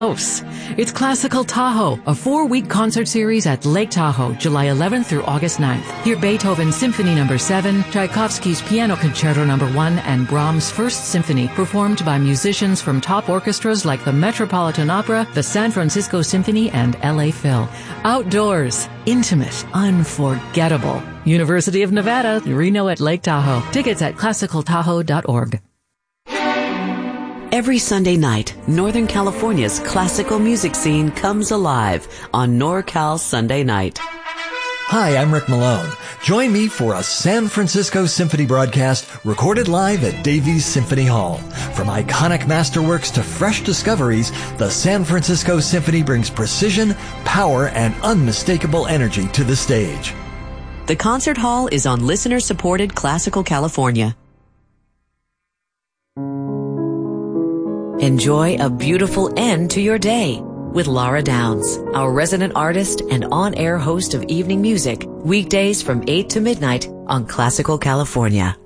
It's Classical Tahoe, a 4-week concert series at Lake Tahoe, July 11th through August 9th. Hear Beethoven's Symphony No. 7, Tchaikovsky's Piano Concerto No. 1, and Brahms' First Symphony, performed by musicians from top orchestras like the Metropolitan Opera, the San Francisco Symphony, and LA Phil. Outdoors, intimate, unforgettable. University of Nevada, Reno at Lake Tahoe. Tickets at classicaltahoe.org. Every Sunday night, Northern California's classical music scene comes alive on NorCal Sunday Night. Hi, I'm Rick Malone. Join me for a San Francisco Symphony broadcast recorded live at Davies Symphony Hall. From iconic masterworks to fresh discoveries, the San Francisco Symphony brings precision, power, and unmistakable energy to the stage. The concert hall is on listener-supported Classical California. Enjoy a beautiful end to your day with Laura Downs, our resident artist and on-air host of evening music, weekdays from 8 to midnight on Classical California.